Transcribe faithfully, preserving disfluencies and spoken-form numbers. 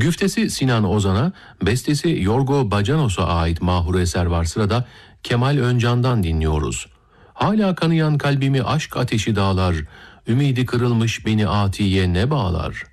Güftesi Sinan Ozan'a, bestesi Yorgo Bacanos'a ait mahur eser var sırada. Kemal Öncan'dan dinliyoruz. Hala kanayan kalbimi aşk ateşi dağlar, ümidi kırılmış beni atiye ne bağlar?